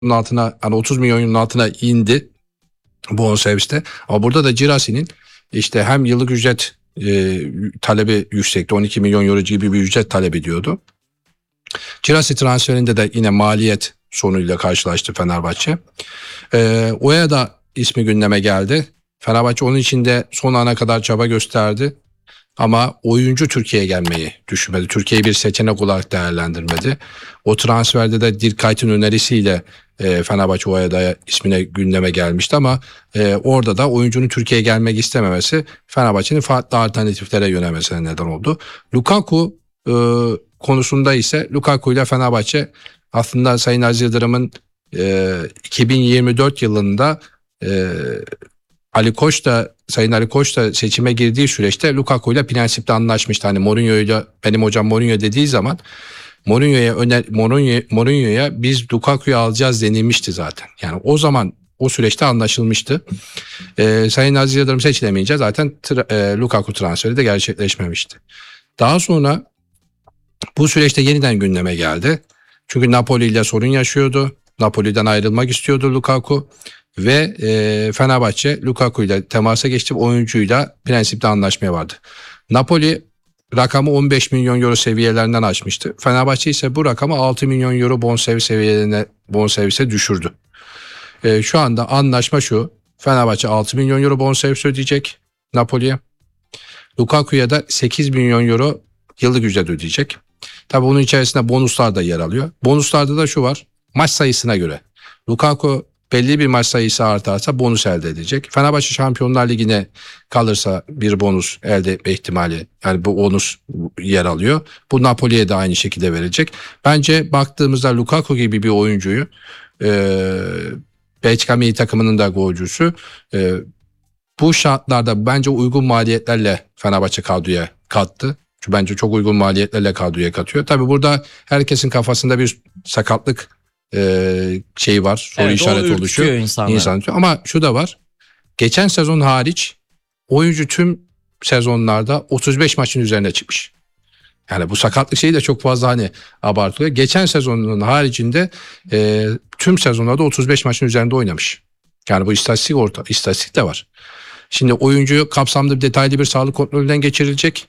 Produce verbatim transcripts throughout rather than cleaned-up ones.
altına, hani otuz milyonun altına indi bonserviste. Ama burada da Girassi'nin işte hem yıllık ücret e, talebi yüksekti. on iki milyon euro gibi bir ücret talep ediyordu. Girassi transferinde de yine maliyet sorunuyla karşılaştı Fenerbahçe. E, Oya da ismi gündeme geldi. Fenerbahçe onun için de son ana kadar çaba gösterdi. Ama oyuncu Türkiye'ye gelmeyi düşünmedi. Türkiye'yi bir seçenek olarak değerlendirmedi. O transferde de Dirkayt'ın önerisiyle e, Fenerbahçe Oya'da ismine gündeme gelmişti ama e, orada da oyuncunun Türkiye'ye gelmek istememesi Fenerbahçe'nin farklı alternatiflere yönelmesine neden oldu. Lukaku e, konusunda ise Lukaku ile Fenerbahçe aslında Sayın Aziz Yıldırım'ın e, iki bin yirmi dört yılında e, Ali Koç da Sayın Ali Koç da seçime girdiği süreçte Lukaku ile prensipte anlaşmıştı. Hani Mourinho ile benim hocam Mourinho dediği zaman Mourinho'ya öner Mourinho, Mourinho'ya biz Lukaku'yu alacağız denilmişti zaten. Yani o zaman o süreçte anlaşılmıştı. Ee, Sayın Aziz Yıldırım seçilemeyince zaten tra e, Lukaku transferi de gerçekleşmemişti. Daha sonra bu süreçte yeniden gündeme geldi. Çünkü Napoli ile sorun yaşıyordu. Napoli'den ayrılmak istiyordu Lukaku. Ve e, Fenerbahçe Lukaku ile temasa geçti, oyuncuyla prensipte anlaşmaya vardı. Napoli rakamı on beş milyon euro seviyelerinden açmıştı. Fenerbahçe ise bu rakamı altı milyon euro bonservis seviyelerine bonservise düşürdü. E, şu anda anlaşma şu: Fenerbahçe altı milyon euro bonservis ödeyecek Napoli'ye. Lukaku'ya da sekiz milyon euro yıllık ücret ödeyecek. Tabii bunun içerisinde bonuslar da yer alıyor. Bonuslarda da şu var: maç sayısına göre Lukaku belli bir maç sayısı artarsa bonus elde edecek. Fenerbahçe Şampiyonlar Ligi'ne kalırsa bir bonus elde etme ihtimali, yani bu bonus yer alıyor. Bu Napoli'ye de aynı şekilde verecek. Bence baktığımızda Lukaku gibi bir oyuncuyu, e, Belçika milli takımının da golcüsü, e, bu şartlarda bence uygun maliyetlerle Fenerbahçe kadroya kattı. Çünkü bence çok uygun maliyetlerle kadroya katıyor. Tabii burada herkesin kafasında bir sakatlık Ee, şey var, soru evet, işareti oluşuyor. İnsan. Ama şu da var: geçen sezon hariç oyuncu tüm sezonlarda otuz beş maçın üzerine çıkmış. Yani bu sakatlık şeyi de çok fazla hani abartılıyor. Geçen sezonun haricinde e, tüm sezonlarda otuz beş maçın üzerinde oynamış. Yani bu istatistik orta, istatistik de var. Şimdi oyuncu kapsamlı bir detaylı bir sağlık kontrolünden geçirilecek.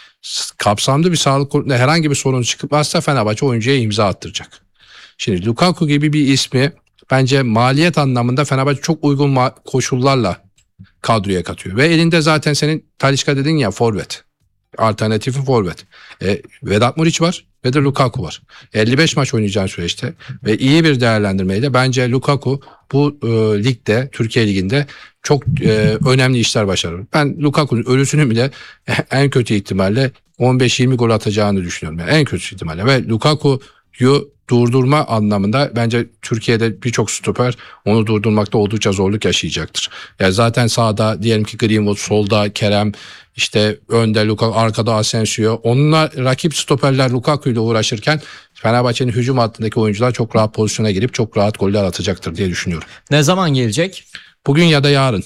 Kapsamlı bir sağlık kontrolünde herhangi bir sorun çıkmazsa Fenerbahçe oyuncuya imza attıracak. Şimdi Lukaku gibi bir ismi bence maliyet anlamında Fenerbahçe çok uygun koşullarla kadroya katıyor. Ve elinde zaten senin Talisca dedin ya, forvet. Alternatifi forvet. E, Vedat Muriç var ve de Lukaku var. elli beş maç oynayacağın süreçte ve iyi bir değerlendirmeyle bence Lukaku bu e, ligde, Türkiye Ligi'nde çok e, önemli işler başarır. Ben Lukaku'nun ölüsünü bile en kötü ihtimalle on beş yirmi gol atacağını düşünüyorum. Yani en kötü ihtimalle. Ve Lukaku'yu durdurma anlamında bence Türkiye'de birçok stoper onu durdurmakta oldukça zorluk yaşayacaktır. Yani zaten sağda diyelim ki Greenwood, solda Kerem, işte önde Lukaku, arkada Asensio. Onunla rakip stoperler Lukaku ile uğraşırken Fenerbahçe'nin hücum hattındaki oyuncular çok rahat pozisyona girip çok rahat goller atacaktır diye düşünüyorum. Ne zaman gelecek? Bugün ya da yarın.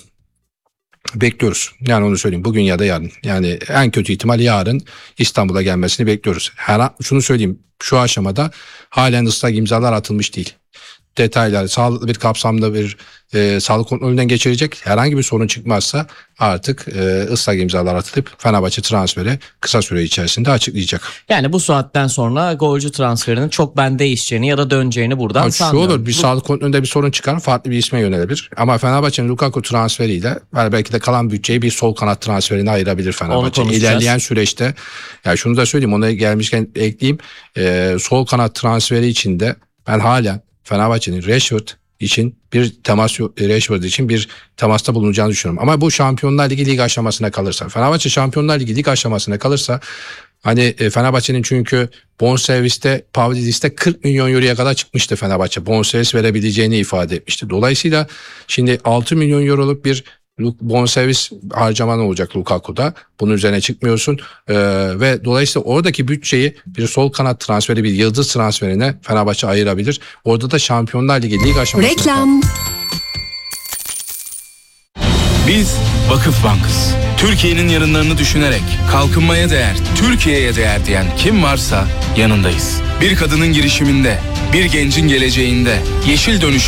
Bekliyoruz. Yani onu söyleyeyim, bugün ya da yarın. Yani en kötü ihtimal yarın İstanbul'a gelmesini bekliyoruz. Her şunu söyleyeyim, şu aşamada halen ıslak imzalar atılmış değil. Detaylar, sağlıklı bir kapsamda bir e, sağlık kontrolünden geçirecek. Herhangi bir sorun çıkmazsa artık e, ıslak imzalar atılıp Fenerbahçe transferi kısa süre içerisinde açıklayacak. Yani bu saatten sonra golcü transferinin çok ben değişeceğini ya da döneceğini buradan Ama sanmıyorum. Şu olur, bir bu... sağlık kontrolünde bir sorun çıkar, farklı bir isme yönelebilir. Ama Fenerbahçe'nin Lukaku transferiyle belki de kalan bütçeyi bir sol kanat transferine ayırabilir Fenerbahçe. İlerleyen süreçte, yani şunu da söyleyeyim, ona gelmişken ekleyeyim. E, sol kanat transferi içinde ben hala Fenerbahçe'nin Rashford için bir temas Rashford için bir temasta bulunacağını düşünüyorum. Ama bu Şampiyonlar Ligi lig aşamasına kalırsa, Fenerbahçe Şampiyonlar Ligi lig aşamasına kalırsa, hani Fenerbahçe'nin çünkü bonserviste Pavlidis'te kırk milyon euroya kadar çıkmıştı Fenerbahçe. Bonservis verebileceğini ifade etmişti. Dolayısıyla şimdi altı milyon euroluk bir bonservis harcaman olacak Lukaku'da. Bunun üzerine çıkmıyorsun ee, ve dolayısıyla oradaki bütçeyi bir sol kanat transferi, bir yıldız transferine Fenerbahçe ayırabilir. Orada da Şampiyonlar Ligi lig aşamasında. Reklam. Biz Vakıf Bankası. Türkiye'nin yarınlarını düşünerek kalkınmaya değer, Türkiye'ye değer diyen kim varsa yanındayız. Bir kadının girişiminde, bir gencin geleceğinde, yeşil dönüşüm